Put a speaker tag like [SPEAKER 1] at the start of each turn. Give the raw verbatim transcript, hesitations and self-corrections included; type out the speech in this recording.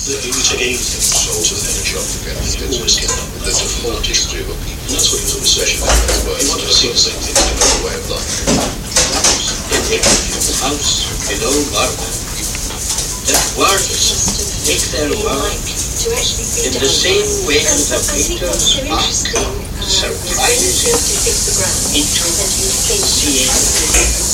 [SPEAKER 1] He would take anything to solve an energy up again. He always kept up with the default history of a people. And that's what he was always saying. He wanted to see the same thing in another way of life.
[SPEAKER 2] In the house below Varna, the warriors take their work in the same way that Peter's spark surprises him into seeing